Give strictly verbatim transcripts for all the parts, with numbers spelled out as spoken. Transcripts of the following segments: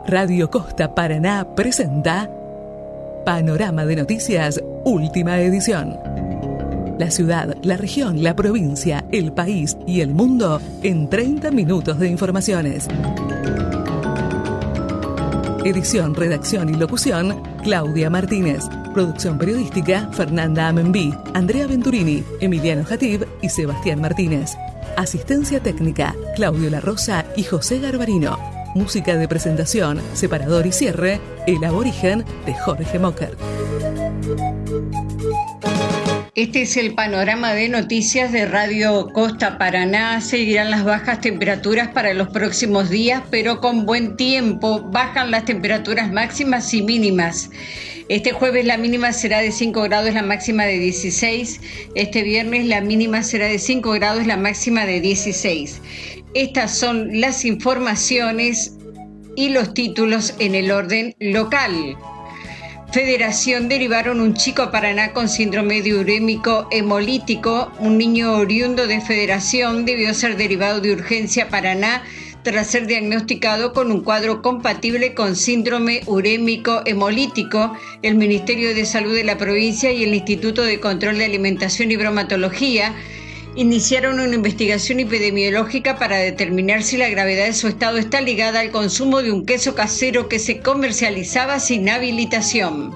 Radio Costa Paraná presenta Panorama de Noticias, última edición. La ciudad, la región, la provincia, el país y el mundo en treinta minutos de informaciones. Edición, redacción y locución, Claudia Martínez. Producción periodística, Fernanda Amenbí, Andrea Venturini, Emiliano Jatib y Sebastián Martínez. Asistencia técnica, Claudio La Rosa y José Garbarino. Música de presentación, separador y cierre, El Aborigen de Jorge Mocker. Este es el panorama de noticias de Radio Costa Paraná. Seguirán las bajas temperaturas para los próximos días, pero con buen tiempo. Bajan las temperaturas máximas y mínimas. Este jueves la mínima será de cinco grados, la máxima de dieciséis. Este viernes la mínima será de cinco grados, la máxima de dieciséis. Estas son las informaciones y los títulos en el orden local. Federación derivaron un chico a Paraná con síndrome diurémico hemolítico. Un niño oriundo de Federación debió ser derivado de urgencia a Paraná tras ser diagnosticado con un cuadro compatible con síndrome urémico hemolítico. El Ministerio de Salud de la provincia y el Instituto de Control de Alimentación y Bromatología iniciaron una investigación epidemiológica para determinar si la gravedad de su estado está ligada al consumo de un queso casero que se comercializaba sin habilitación.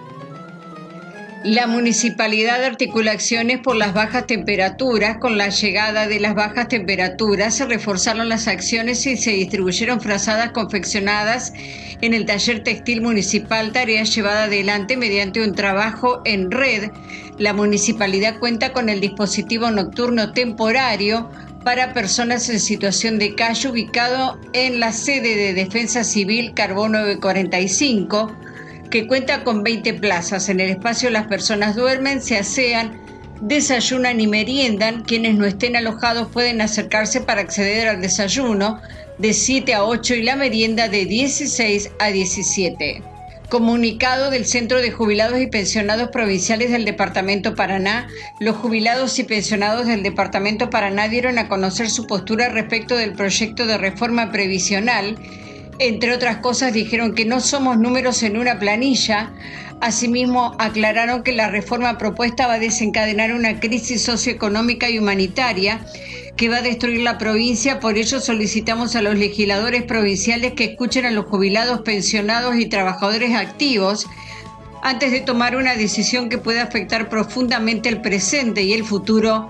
La municipalidad articula acciones por las bajas temperaturas. Con la llegada de las bajas temperaturas se reforzaron las acciones y se distribuyeron frazadas confeccionadas en el taller textil municipal, tarea llevada adelante mediante un trabajo en red. La municipalidad cuenta con el dispositivo nocturno temporario para personas en situación de calle ubicado en la sede de Defensa Civil Carbón nueve cuarenta y cinco, que cuenta con veinte plazas. En el espacio las personas duermen, se asean, desayunan y meriendan. Quienes no estén alojados pueden acercarse para acceder al desayuno de siete a ocho y la merienda de dieciséis a diecisiete. Comunicado del Centro de Jubilados y Pensionados Provinciales del Departamento Paraná. Los jubilados y pensionados del Departamento Paraná dieron a conocer su postura respecto del proyecto de reforma previsional. Entre otras cosas, dijeron que no somos números en una planilla. Asimismo, aclararon que la reforma propuesta va a desencadenar una crisis socioeconómica y humanitaria que va a destruir la provincia. Por ello solicitamos a los legisladores provinciales que escuchen a los jubilados, pensionados y trabajadores activos antes de tomar una decisión que pueda afectar profundamente el presente y el futuro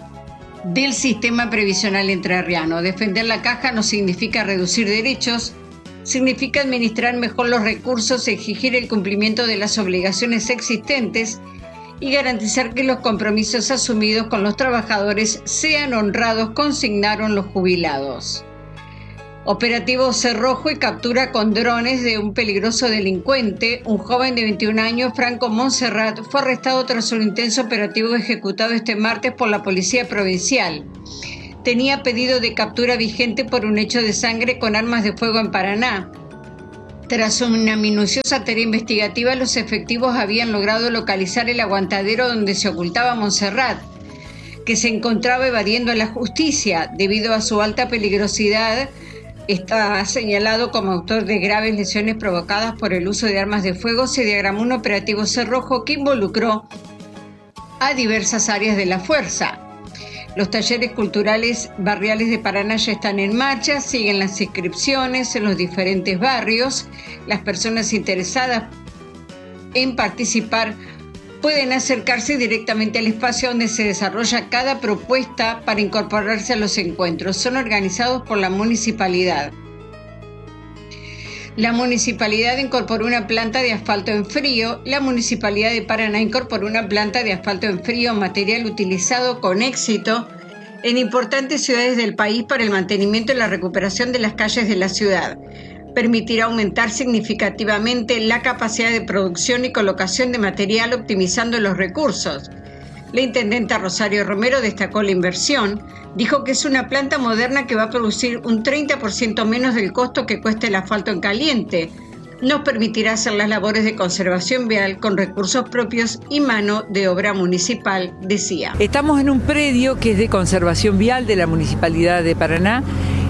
del sistema previsional entrerriano. Defender la caja no significa reducir derechos, significa administrar mejor los recursos, exigir el cumplimiento de las obligaciones existentes y garantizar que los compromisos asumidos con los trabajadores sean honrados, consignaron los jubilados. Operativo Cerrojo y captura con drones de un peligroso delincuente. Un joven de veintiún años, Franco Monserrat, fue arrestado tras un intenso operativo ejecutado este martes por la Policía Provincial. Tenía pedido de captura vigente por un hecho de sangre con armas de fuego en Paraná. Tras una minuciosa tarea investigativa, los efectivos habían logrado localizar el aguantadero donde se ocultaba Monserrat, que se encontraba evadiendo la justicia. Debido a su alta peligrosidad, está señalado como autor de graves lesiones provocadas por el uso de armas de fuego. Se diagramó un operativo Cerrojo que involucró a diversas áreas de la fuerza. Los talleres culturales barriales de Paraná ya están en marcha, siguen las inscripciones en los diferentes barrios. Las personas interesadas en participar pueden acercarse directamente al espacio donde se desarrolla cada propuesta para incorporarse a los encuentros. Son organizados por la municipalidad. La municipalidad incorporó una planta de asfalto en frío. La municipalidad de Paraná incorporó una planta de asfalto en frío, material utilizado con éxito en importantes ciudades del país para el mantenimiento y la recuperación de las calles de la ciudad. Permitirá aumentar significativamente la capacidad de producción y colocación de material, optimizando los recursos. La intendenta Rosario Romero destacó la inversión. Dijo que es una planta moderna que va a producir un treinta por ciento menos del costo que cuesta el asfalto en caliente. Nos permitirá hacer las labores de conservación vial con recursos propios y mano de obra municipal, decía. Estamos en un predio que es de conservación vial de la Municipalidad de Paraná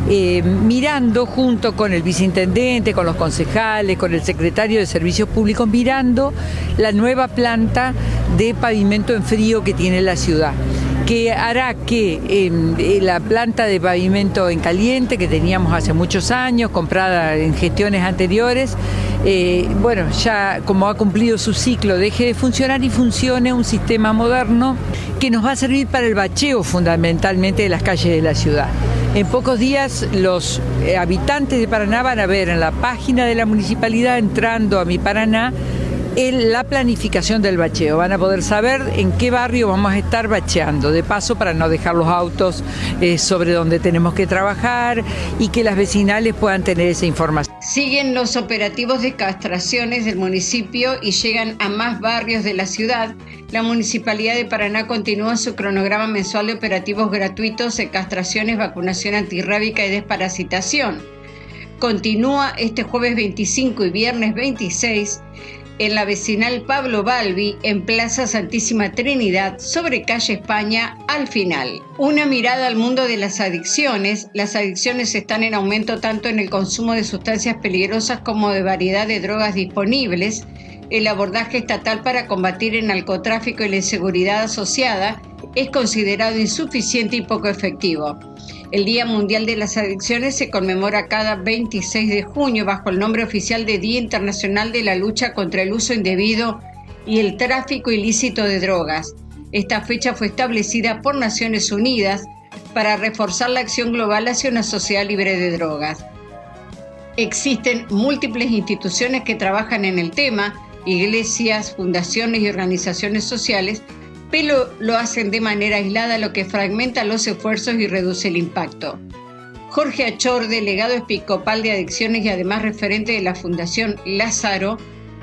eh, mirando junto con el viceintendente, con los concejales, con el secretario de Servicios Públicos, mirando la nueva planta de pavimento en frío que tiene la ciudad, que hará que eh, la planta de pavimento en caliente que teníamos hace muchos años, comprada en gestiones anteriores, eh, bueno, ya como ha cumplido su ciclo, deje de funcionar y funcione un sistema moderno que nos va a servir para el bacheo fundamentalmente de las calles de la ciudad. En pocos días los eh, habitantes de Paraná van a ver en la página de la municipalidad, entrando a Mi Paraná, en la planificación del bacheo. Van a poder saber en qué barrio vamos a estar bacheando, de paso para no dejar los autos eh, sobre donde tenemos que trabajar y que las vecinales puedan tener esa información. Siguen los operativos de castraciones del municipio y llegan a más barrios de la ciudad. La Municipalidad de Paraná continúa su cronograma mensual de operativos gratuitos de castraciones, vacunación antirrábica y desparasitación. Continúa este jueves veinticinco y viernes veintiséis en la vecinal Pablo Balbi, en Plaza Santísima Trinidad, sobre calle España, al final. Una mirada al mundo de las adicciones. Las adicciones están en aumento tanto en el consumo de sustancias peligrosas como de variedad de drogas disponibles. El abordaje estatal para combatir el narcotráfico y la inseguridad asociada es considerado insuficiente y poco efectivo. El Día Mundial de las Adicciones se conmemora cada veintiséis de junio bajo el nombre oficial de Día Internacional de la Lucha contra el Uso Indebido y el Tráfico Ilícito de Drogas. Esta fecha fue establecida por Naciones Unidas para reforzar la acción global hacia una sociedad libre de drogas. Existen múltiples instituciones que trabajan en el tema, iglesias, fundaciones y organizaciones sociales, pero lo hacen de manera aislada, lo que fragmenta los esfuerzos y reduce el impacto. Jorge Achor, delegado episcopal de adicciones y además referente de la Fundación Lázaro,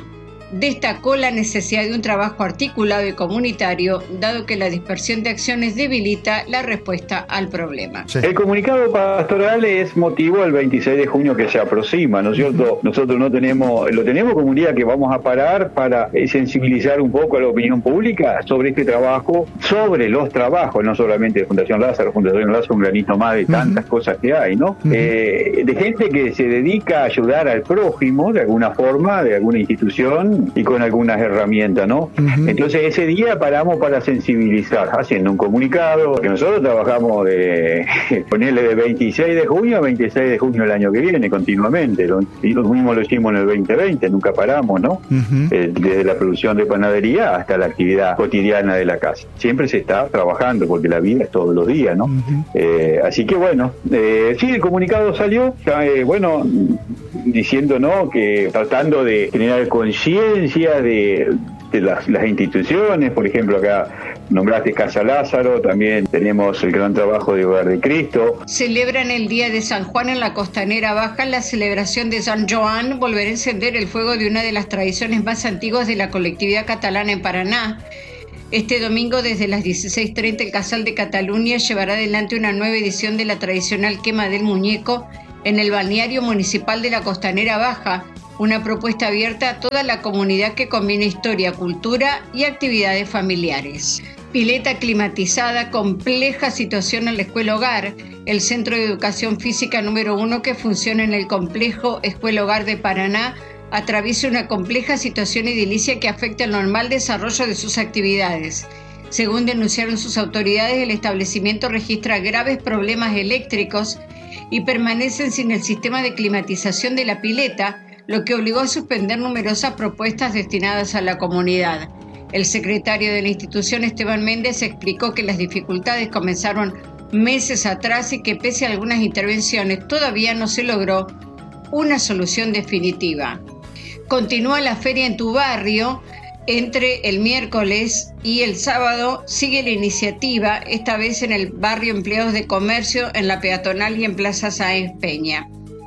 destacó la necesidad de un trabajo articulado y comunitario, dado que la dispersión de acciones debilita la respuesta al problema. Sí. El comunicado pastoral es motivo del veintiséis de junio que se aproxima, ¿no es cierto? Uh-huh. Nosotros no tenemos, lo tenemos como un día que vamos a parar para sensibilizar un poco a la opinión pública sobre este trabajo, sobre los trabajos, no solamente de Fundación Lázaro, Fundación Lázaro, un granito más de tantas uh-huh. cosas que hay, ¿no? Uh-huh. Eh, de gente que se dedica a ayudar al prójimo de alguna forma, de alguna institución, y con algunas herramientas, ¿no? Uh-huh. Entonces ese día paramos para sensibilizar, haciendo un comunicado, que nosotros trabajamos de ponerle de veintiséis de junio a veintiséis de junio del año que viene, continuamente, y lo mismo lo hicimos en el veinte veinte, nunca paramos, ¿no? Uh-huh. Eh, desde la producción de panadería hasta la actividad cotidiana de la casa. Siempre se está trabajando, porque la vida es todos los días, ¿no? Uh-huh. Eh, así que bueno, eh, sí, el comunicado salió, eh, bueno, diciendo, ¿no?, que tratando de generar conciencia de, de las, las instituciones. Por ejemplo, acá nombraste Casa Lázaro, también tenemos el gran trabajo de Hogar de Cristo. Celebran el Día de San Juan en la Costanera Baja. La celebración de San Joan volverá a encender el fuego de una de las tradiciones más antiguas de la colectividad catalana en Paraná. Este domingo, desde las dieciséis treinta, el Casal de Cataluña llevará adelante una nueva edición de la tradicional quema del muñeco en el balneario municipal de la Costanera Baja, una propuesta abierta a toda la comunidad que combina historia, cultura y actividades familiares. Pileta climatizada, compleja situación en la Escuela Hogar, el centro de educación física número uno que funciona en el complejo Escuela Hogar de Paraná, atraviesa una compleja situación edilicia que afecta el normal desarrollo de sus actividades. Según denunciaron sus autoridades, el establecimiento registra graves problemas eléctricos y permanecen sin el sistema de climatización de la pileta, lo que obligó a suspender numerosas propuestas destinadas a la comunidad. El secretario de la institución, Esteban Méndez, explicó que las dificultades comenzaron meses atrás y que pese a algunas intervenciones todavía no se logró una solución definitiva. Continúa la feria en tu barrio. Entre el miércoles y el sábado sigue la iniciativa, esta vez en el barrio Empleados de Comercio, en la Peatonal y en Plaza Sáenz Peña.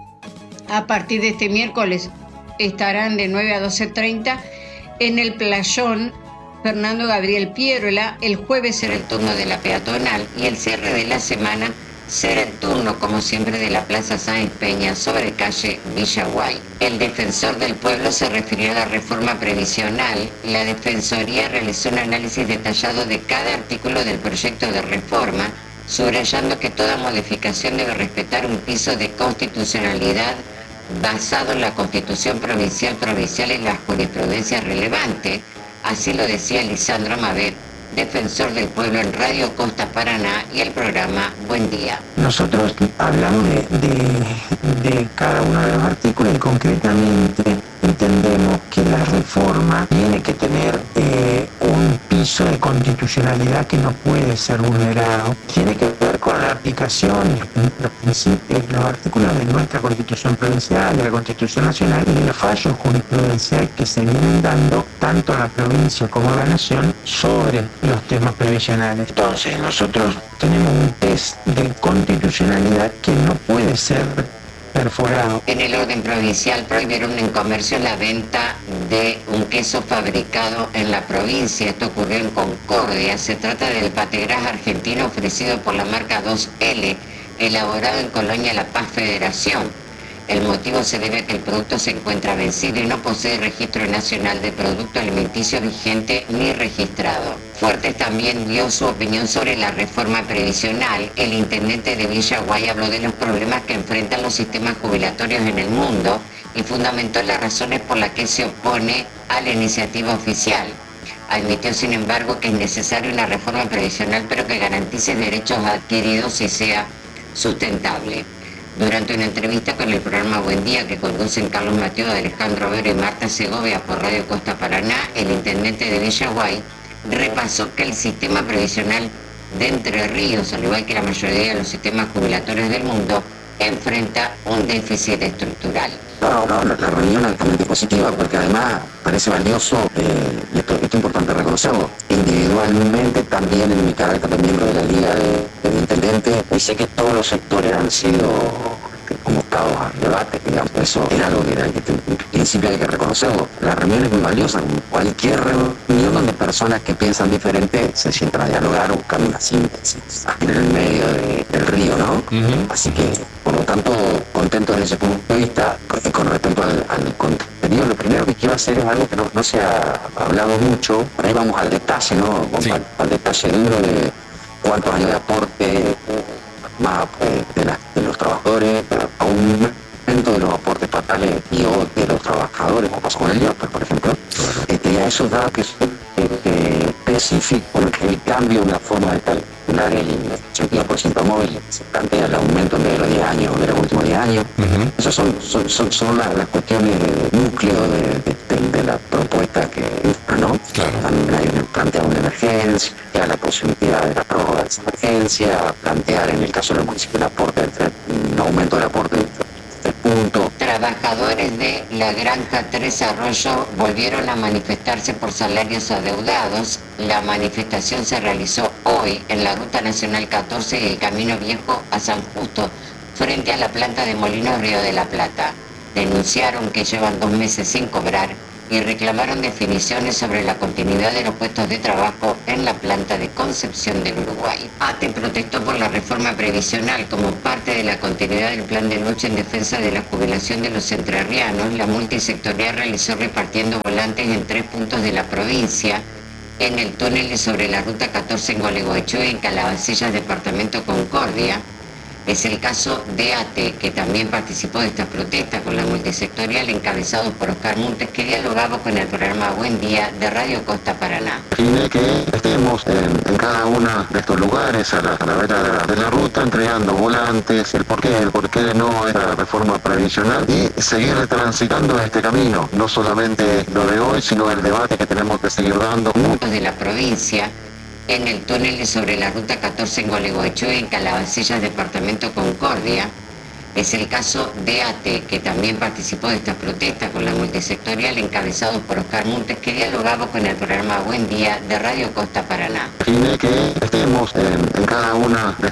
A partir de este miércoles estarán de nueve a doce treinta en el Playón Fernando Gabriel Piérola. El jueves será el turno de la Peatonal y el cierre de la semana será el turno, como siempre, de la Plaza Sáenz Peña sobre calle Villaguay. El defensor del pueblo se refirió a la reforma previsional. La Defensoría realizó un análisis detallado de cada artículo del proyecto de reforma, subrayando que toda modificación debe respetar un piso de constitucionalidad basado en la Constitución Provincial Provincial y la jurisprudencia relevante. Así lo decía Lisandro Mavet, defensor del pueblo en Radio Costa Paraná y el programa Buen Día. Nosotros hablamos de, de, de cada uno de los artículos y concretamente entendemos que la reforma tiene que tener eh, un piso de constitucionalidad que no puede ser vulnerado. Tiene que ver con la aplicación, los principios, los artículos de nuestra Constitución Provincial, de la Constitución Nacional y de los fallos jurisprudenciales que se vienen dando tanto a la provincia como a la nación sobre los temas previsionales. Entonces nosotros tenemos un test de constitucionalidad que no puede ser perforado. En el orden provincial prohibieron en comercio la venta de un queso fabricado en la provincia. Esto ocurrió en Concordia. Se trata del pategras argentino ofrecido por la marca dos ele, elaborado en Colonia La Paz Federación. El motivo se debe a que el producto se encuentra vencido y no posee registro nacional de producto alimenticio vigente ni registrado. Fuertes también dio su opinión sobre la reforma previsional. El intendente de Villaguay habló de los problemas que enfrentan los sistemas jubilatorios en el mundo y fundamentó las razones por las que se opone a la iniciativa oficial. Admitió, sin embargo, que es necesaria una reforma previsional, pero que garantice derechos adquiridos y sea sustentable. Durante una entrevista con el programa Buen Día que conducen Carlos Mateo, Alejandro Vero y Marta Segovia por Radio Costa Paraná, el intendente de Villaguay repasó que el sistema previsional de Entre Ríos, al igual que la mayoría de los sistemas jubilatorios del mundo, enfrenta un déficit estructural. No, no, la reunión es altamente positiva porque además parece valioso, eh, esto, esto es importante reconocerlo, individualmente también en mi carácter de miembro de la Liga de, del Intendente, y sé que todos los sectores han sido convocados a debate, digamos, eso era algo que era, en principio hay que reconocerlo. La reunión es muy valiosa, como cualquier reunión donde personas que piensan diferente se sientan a dialogar o buscar una síntesis en el medio de, del río, ¿no? Uh-huh. Así que, por lo tanto, contento desde ese punto de vista. Con respecto al, al contenido, lo primero que quiero hacer es algo que no, no se ha hablado mucho, por ahí vamos al detalle, ¿no? Sí. Al, al detalle duro de cuántos años de aporte más eh, de, la, de los trabajadores, aumento de los aportes estatales y o de los trabajadores, como pasó con el I O P, por ejemplo. Este, a esos datos que son este, específicos, porque el cambio en la forma de calcular el ochenta por ciento móvil se plantea el aumento de los diez años, de los últimos diez años. Uh-huh. Esas son, son, son, son las, las cuestiones de núcleo de, de, de, de la propuesta que ¿no? Claro. También hay un plantear una emergencia, la posibilidad de la prórroga de esa emergencia, plantear en el caso del municipio el aporte, un aumento del aporte de tres puntos. Trabajadores de la granja Tres Arroyos volvieron a manifestarse por salarios adeudados. La manifestación se realizó hoy en la Ruta Nacional catorce y el Camino Viejo a San Justo, frente a la planta de Molinos Río de la Plata. Denunciaron que llevan dos meses sin cobrar y reclamaron definiciones sobre la continuidad de los puestos de trabajo en la planta de Concepción del Uruguay. A T E protestó por la reforma previsional como parte de la continuidad del plan de lucha en defensa de la jubilación de los entrerrianos. La multisectorial realizó repartiendo volantes en tres puntos de la provincia, en el túnel y sobre la ruta catorce en Gualeguaychú y en Calabacillas, departamento Concordia. Es el caso de A T E, que también participó de esta protesta con la multisectorial encabezados por Oscar Montes, que dialogaba con el programa Buen Día de Radio Costa Paraná. Tiene que estemos en, en cada uno de estos lugares a la, a la vera de la, de la ruta entregando volantes, el porqué, el porqué de no esta reforma previsional y seguir transitando este camino, no solamente lo de hoy, sino el debate que tenemos que seguir dando. De la provincia, en el túnel y sobre la ruta catorce en Gualeguaychú y en Calabacillas, departamento Concordia. Es el caso de A T E, que también participó de esta protesta con la multisectorial encabezados por Oscar Montes, que dialogaba con el programa Buen Día de Radio Costa Paraná. Tiene que estemos en, en cada una de